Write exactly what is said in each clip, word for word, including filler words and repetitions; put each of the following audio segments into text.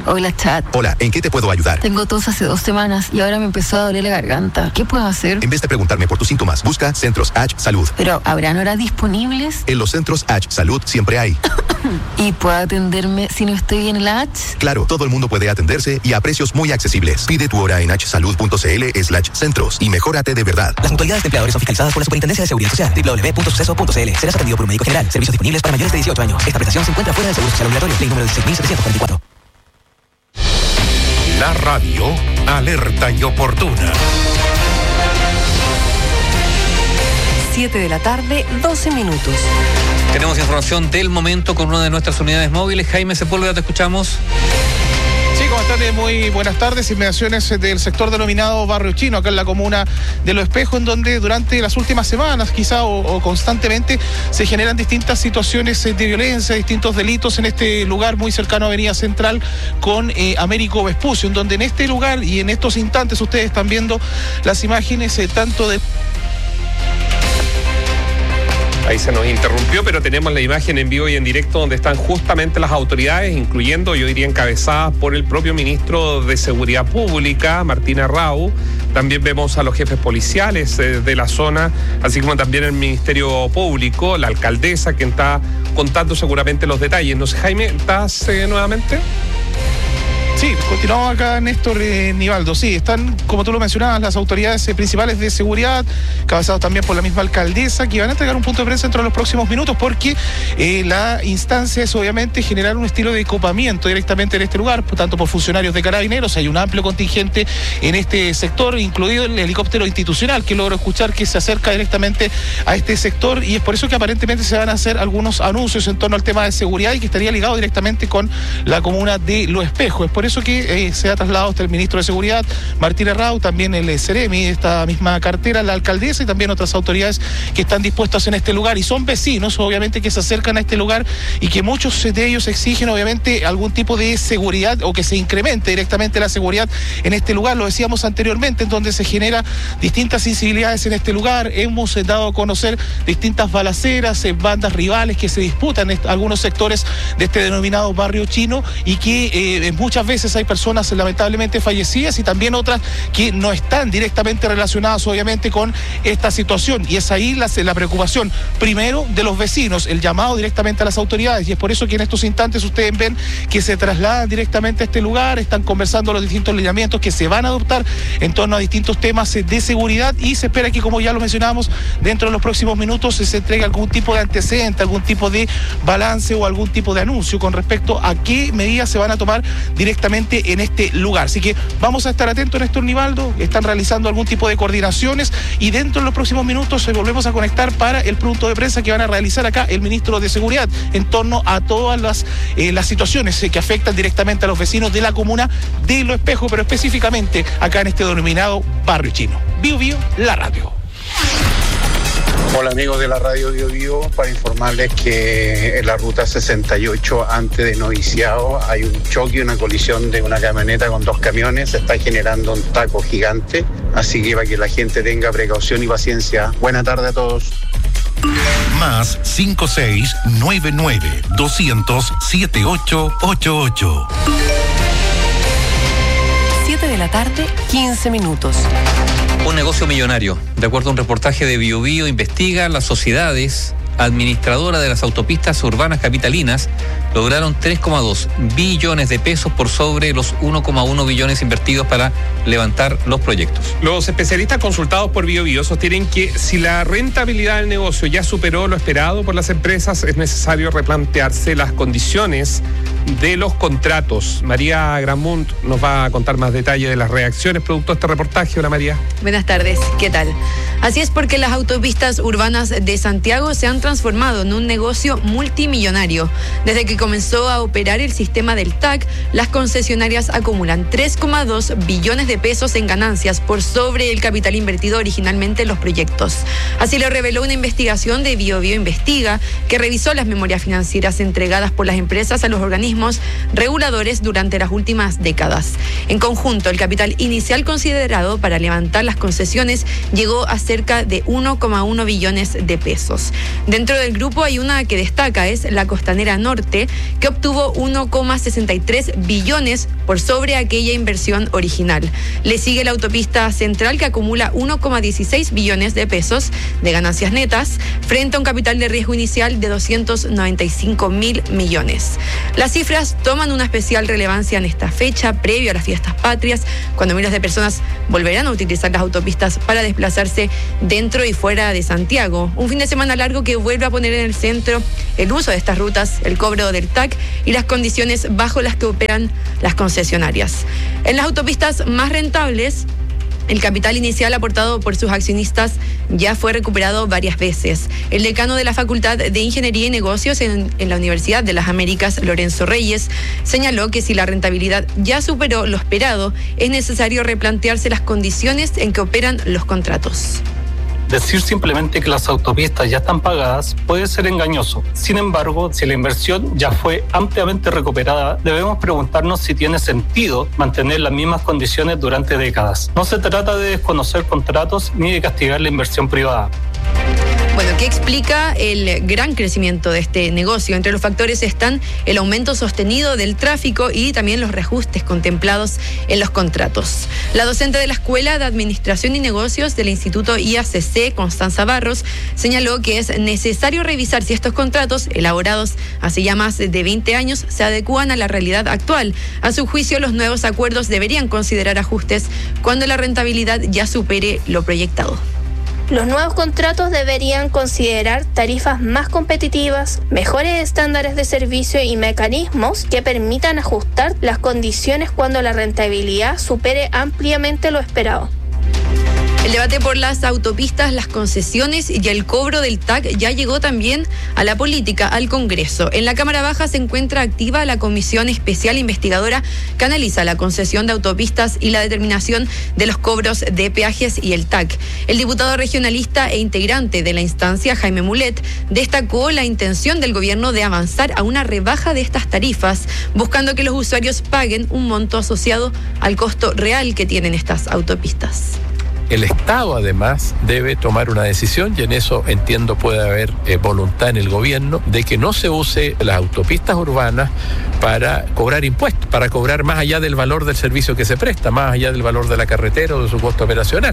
Hola, chat. Hola, ¿en qué te puedo ayudar? Tengo tos hace dos semanas y ahora me empezó a doler la garganta. ¿Qué puedo hacer? En vez de preguntarme por tus síntomas, busca Centros H Salud. Pero, ¿habrán horas disponibles? En los Centros H Salud siempre hay. ¿Y puedo atenderme si no estoy en la H? Claro, todo el mundo puede atenderse y a precios muy accesibles. Pide tu hora en hsalud.cl slash centros y mejórate de verdad. Las mutualidades de empleadores son fiscalizadas por la Superintendencia de Seguridad Social. doble u doble u doble u punto suceso punto c l. Serás atendido por un médico general. Servicios disponibles para mayores de dieciocho años. Esta prestación se encuentra fuera del Seguro Social Obligatorio. Ley número dieciséis mil setecientos cuarenta y cuatro. La radio alerta y oportuna. siete de la tarde, doce minutos. Tenemos información del momento con una de nuestras unidades móviles. Jaime Sepúlveda, te escuchamos. Sí, ¿cómo están? Muy buenas tardes. Inmediaciones del sector denominado Barrio Chino, acá en la comuna de Los Espejos, en donde durante las últimas semanas, quizá o, o constantemente, se generan distintas situaciones de violencia, distintos delitos en este lugar muy cercano a Avenida Central con eh, Américo Vespucio, en donde en este lugar y en estos instantes ustedes están viendo las imágenes eh, tanto de... Ahí se nos interrumpió, pero tenemos la imagen en vivo y en directo donde están justamente las autoridades, incluyendo, yo diría, encabezadas por el propio ministro de Seguridad Pública, Martín Arrau. También vemos a los jefes policiales eh, de la zona, así como también el Ministerio Público, la alcaldesa, quien está contando seguramente los detalles. No sé, Jaime, ¿estás eh, nuevamente? Sí, continuamos acá, Néstor eh, Nivaldo. Sí, están, como tú lo mencionabas, las autoridades eh, principales de seguridad, encabezados también por la misma alcaldesa, que van a entregar un punto de prensa dentro de los próximos minutos, porque eh, la instancia es obviamente generar un estilo de copamiento directamente en este lugar, tanto por funcionarios de Carabineros. Hay un amplio contingente en este sector, incluido el helicóptero institucional, que logro escuchar que se acerca directamente a este sector, y es por eso que aparentemente se van a hacer algunos anuncios en torno al tema de seguridad y que estaría ligado directamente con la comuna de Los Espejos. Es por eso que eh, se ha trasladado hasta el ministro de Seguridad, Martín Arrau, también el Ceremi de esta misma cartera, la alcaldesa y también otras autoridades que están dispuestas en este lugar, y son vecinos obviamente que se acercan a este lugar y que muchos de ellos exigen obviamente algún tipo de seguridad o que se incremente directamente la seguridad en este lugar. Lo decíamos anteriormente, en donde se genera distintas sensibilidades en este lugar. Hemos eh, dado a conocer distintas balaceras, eh, bandas rivales que se disputan en algunos sectores de este denominado Barrio Chino, y que eh, muchas veces hay personas lamentablemente fallecidas y también otras que no están directamente relacionadas obviamente con esta situación, y es ahí la, la preocupación primero de los vecinos, el llamado directamente a las autoridades, y es por eso que en estos instantes ustedes ven que se trasladan directamente a este lugar, están conversando los distintos lineamientos que se van a adoptar en torno a distintos temas de seguridad, y se espera que, como ya lo mencionamos, dentro de los próximos minutos se entregue algún tipo de antecedente, algún tipo de balance o algún tipo de anuncio con respecto a qué medidas se van a tomar directamente en este lugar. Así que vamos a estar atentos, Néstor Nivaldo. Están realizando algún tipo de coordinaciones y dentro de los próximos minutos eh, volvemos a conectar para el punto de prensa que van a realizar acá el ministro de Seguridad en torno a todas las, eh, las situaciones eh, que afectan directamente a los vecinos de la comuna de Los Espejos, pero específicamente acá en este denominado Barrio Chino. Bio Bio, la radio. Hola amigos de la radio Bio Bio, para informarles que en la ruta sesenta y ocho antes de Noviciado hay un choque, una colisión de una camioneta con dos camiones, se está generando un taco gigante, así que para que la gente tenga precaución y paciencia. Buena tarde a todos. Más cinco seis nueve nueve dos cero cero siete ocho ocho ocho. siete de la tarde, quince minutos. Un negocio millonario. De acuerdo a un reportaje de Bio Bio Investiga, las sociedades administradoras de las autopistas urbanas capitalinas lograron tres coma dos billones de pesos por sobre los uno coma uno billones invertidos para levantar los proyectos. Los especialistas consultados por Bio Bio sostienen que si la rentabilidad del negocio ya superó lo esperado por las empresas, es necesario replantearse las condiciones de los contratos. María Gramunt nos va a contar más detalles de las reacciones producto de este reportaje. Hola María. Buenas tardes, ¿qué tal? Así es, porque las autopistas urbanas de Santiago se han transformado en un negocio multimillonario. Desde que comenzó a operar el sistema del T A C, las concesionarias acumulan tres coma dos billones de pesos en ganancias por sobre el capital invertido originalmente en los proyectos. Así lo reveló una investigación de Bio Bio Investiga, que revisó las memorias financieras entregadas por las empresas a los organismos mecanismos reguladores durante las últimas décadas. En conjunto, el capital inicial considerado para levantar las concesiones llegó a cerca de uno coma uno billones de pesos. Dentro del grupo hay una que destaca, es la Costanera Norte, que obtuvo uno coma sesenta y tres billones por sobre aquella inversión original. Le sigue la autopista central, que acumula uno coma dieciséis billones de pesos de ganancias netas frente a un capital de riesgo inicial de doscientos noventa y cinco mil millones. Las cifras toman una especial relevancia en esta fecha, previo a las fiestas patrias, cuando miles de personas volverán a utilizar las autopistas para desplazarse dentro y fuera de Santiago. Un fin de semana largo que vuelve a poner en el centro el uso de estas rutas, el cobro del T A C y las condiciones bajo las que operan las concesionarias. En las autopistas más rentables, el capital inicial aportado por sus accionistas ya fue recuperado varias veces. El decano de la Facultad de Ingeniería y Negocios en, en la Universidad de las Américas, Lorenzo Reyes, señaló que si la rentabilidad ya superó lo esperado, es necesario replantearse las condiciones en que operan los contratos. Decir simplemente que las autopistas ya están pagadas puede ser engañoso. Sin embargo, si la inversión ya fue ampliamente recuperada, debemos preguntarnos si tiene sentido mantener las mismas condiciones durante décadas. No se trata de desconocer contratos ni de castigar la inversión privada. Bueno, ¿qué explica el gran crecimiento de este negocio? Entre los factores están el aumento sostenido del tráfico y también los reajustes contemplados en los contratos. La docente de la Escuela de Administración y Negocios del Instituto I A C C, Constanza Barros, señaló que es necesario revisar si estos contratos, elaborados hace ya más de veinte años, se adecúan a la realidad actual. A su juicio, los nuevos acuerdos deberían considerar ajustes cuando la rentabilidad ya supere lo proyectado. Los nuevos contratos deberían considerar tarifas más competitivas, mejores estándares de servicio y mecanismos que permitan ajustar las condiciones cuando la rentabilidad supere ampliamente lo esperado. El debate por las autopistas, las concesiones y el cobro del T A C ya llegó también a la política, al Congreso. En la Cámara Baja se encuentra activa la Comisión Especial Investigadora que analiza la concesión de autopistas y la determinación de los cobros de peajes y el T A C. El diputado regionalista e integrante de la instancia, Jaime Mulet, destacó la intención del gobierno de avanzar a una rebaja de estas tarifas, buscando que los usuarios paguen un monto asociado al costo real que tienen estas autopistas. El Estado, además, debe tomar una decisión, y en eso entiendo puede haber eh, voluntad en el gobierno, de que no se use las autopistas urbanas para cobrar impuestos, para cobrar más allá del valor del servicio que se presta, más allá del valor de la carretera o de su costo operacional.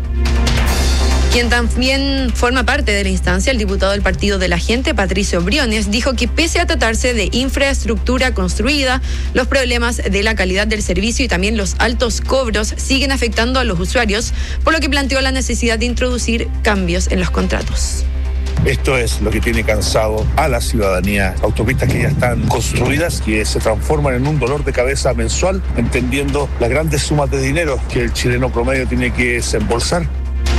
Quien también forma parte de la instancia, el diputado del Partido de la Gente, Patricio Briones, dijo que pese a tratarse de infraestructura construida, los problemas de la calidad del servicio y también los altos cobros siguen afectando a los usuarios, por lo que planteó la necesidad de introducir cambios en los contratos. Esto es lo que tiene cansado a la ciudadanía. Autopistas que ya están construidas, que se transforman en un dolor de cabeza mensual, entendiendo las grandes sumas de dinero que el chileno promedio tiene que desembolsar.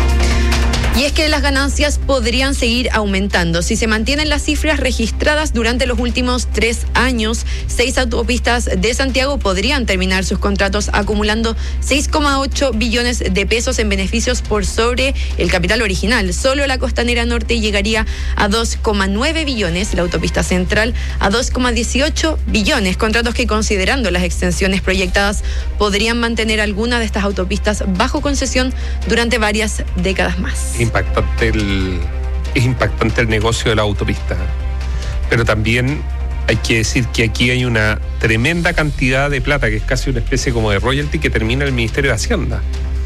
Y es que las ganancias podrían seguir aumentando. Si se mantienen las cifras registradas durante los últimos tres años, seis autopistas de Santiago podrían terminar sus contratos acumulando seis coma ocho billones de pesos en beneficios por sobre el capital original. Solo la Costanera Norte llegaría a dos coma nueve billones, la autopista central a dos coma dieciocho billones, contratos que, considerando las extensiones proyectadas, podrían mantener alguna de estas autopistas bajo concesión durante varias décadas más. Impactante el, es impactante el negocio de la autopista, pero también hay que decir que aquí hay una tremenda cantidad de plata, que es casi una especie como de royalty que termina el Ministerio de Hacienda.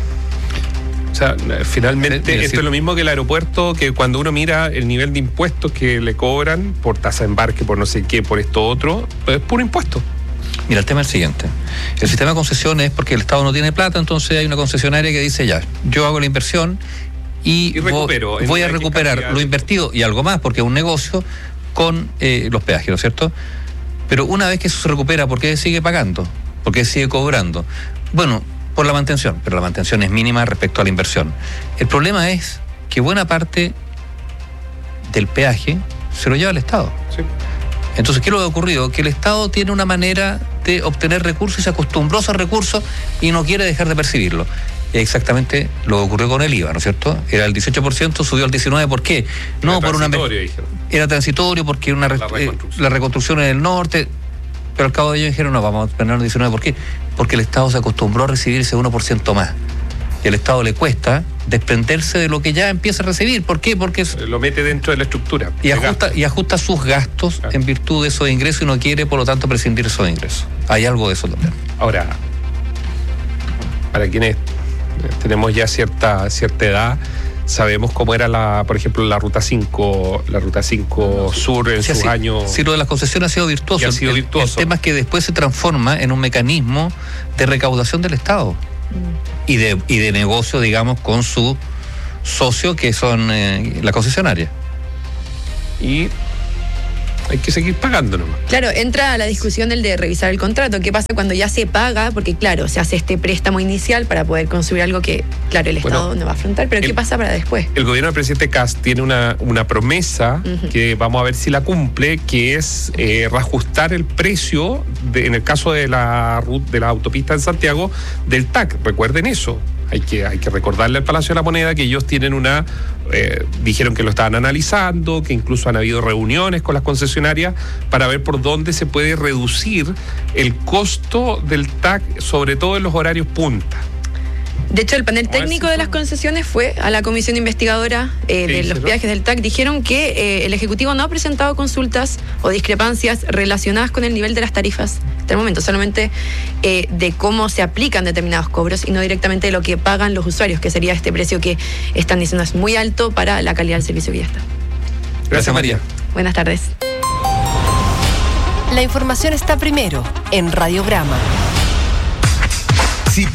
O sea, finalmente esto es lo mismo que el aeropuerto, que cuando uno mira el nivel de impuestos que le cobran por tasa de embarque, por no sé qué, por esto otro, es puro impuesto. Mira, el tema es el siguiente. El sistema de concesiones es porque el Estado no tiene plata, entonces hay una concesionaria que dice ya, yo hago la inversión y, y recupero, voy, voy a recuperar lo invertido y algo más, porque es un negocio con eh, los peajes, ¿no es cierto? Pero una vez que eso se recupera, ¿por qué sigue pagando? ¿Por qué sigue cobrando? Bueno, por la mantención, pero la mantención es mínima respecto a la inversión. El problema es que buena parte del peaje se lo lleva el Estado. Sí. Entonces, ¿qué es lo que ha ocurrido? Que el Estado tiene una manera de obtener recursos y se acostumbró a esos recursos y no quiere dejar de percibirlo. Exactamente lo que ocurrió con el I V A, ¿no es cierto? Era el dieciocho por ciento, subió al diecinueve por ciento. ¿Por qué? No, era por una transitorio, dijeron. Era transitorio porque una la reconstrucción. Eh, la reconstrucción en el norte. Pero al cabo de ellos dijeron, no, vamos a ponernos diecinueve. ¿Por qué? Porque el Estado se acostumbró a recibir ese uno por ciento más. Y al Estado le cuesta desprenderse de lo que ya empieza a recibir. ¿Por qué? Porque es, lo mete dentro de la estructura. Y ajusta, y ajusta sus gastos claro. en virtud de esos ingresos y no quiere, por lo tanto, prescindir de esos ingresos. Hay algo de eso también. Ahora, para quienes tenemos ya cierta, cierta edad, sabemos cómo era la, por ejemplo, la ruta cinco, la ruta cinco Sur en sí, sus sí, años. Sí, lo de las concesiones ha sido virtuoso. Ha sido el, virtuoso. El tema es que después se transforma en un mecanismo de recaudación del Estado mm. y de y de negocio, digamos, con su socio, que son eh, la concesionaria. Y hay que seguir pagando nomás. Claro, entra a la discusión el de revisar el contrato. ¿Qué pasa cuando ya se paga? Porque claro, se hace este préstamo inicial para poder construir algo que, claro, el Estado bueno, no va a afrontar, pero el, ¿qué pasa para después? El gobierno del presidente Kast tiene una, una promesa uh-huh. que vamos a ver si la cumple, que es eh, reajustar el precio, de, en el caso de la, de la autopista en Santiago, del T A C. Recuerden eso. Hay que, hay que recordarle al Palacio de la Moneda que ellos tienen una, eh, dijeron que lo estaban analizando, que incluso han habido reuniones con las concesionarias para ver por dónde se puede reducir el costo del T A C, sobre todo en los horarios punta. De hecho, el panel técnico de las concesiones fue a la comisión investigadora eh, de los peajes del T A C. Dijeron que eh, el Ejecutivo no ha presentado consultas o discrepancias relacionadas con el nivel de las tarifas hasta el momento, solamente eh, de cómo se aplican determinados cobros y no directamente de lo que pagan los usuarios, que sería este precio que están diciendo es muy alto para la calidad del servicio que ya está. Gracias, María. Buenas tardes. La información está primero en Radiograma.